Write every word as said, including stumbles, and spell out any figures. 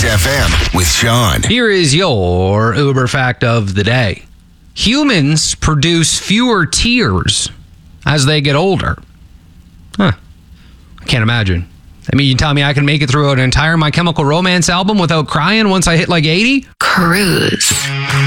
F M with Sean. Here is your Uber fact of the day. Humans produce fewer tears as they get older. Huh. I can't imagine. I mean, you tell me I can make it through an entire My Chemical Romance album without crying once I hit like eighty? Cruise.